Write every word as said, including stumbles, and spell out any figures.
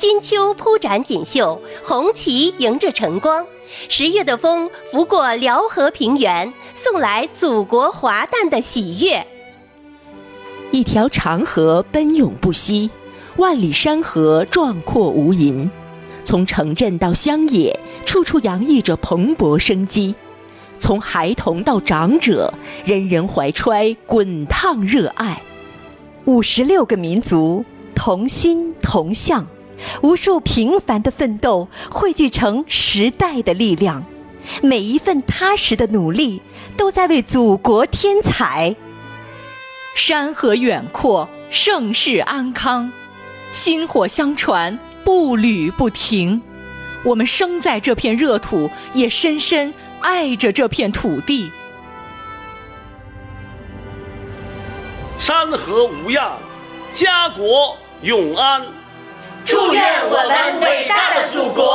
金秋铺展锦绣，红旗迎着晨光。十月的风拂过辽河平原，送来祖国华诞的喜悦。 一条长河奔涌不息，万里山河壮阔无垠。从城镇到乡野，处处洋溢着蓬勃生机。从孩童到长者，人人怀揣滚烫热爱。 五十六个民族同心同向，无数平凡的奋斗汇聚成时代的力量。每一份踏实的努力，都在为祖国添彩。 山河远阔，盛世安康，薪火相传，步履不停。我们生在这片热土，也深深爱着这片土地。 山河无恙，家国永安。 祝愿我们伟大的祖国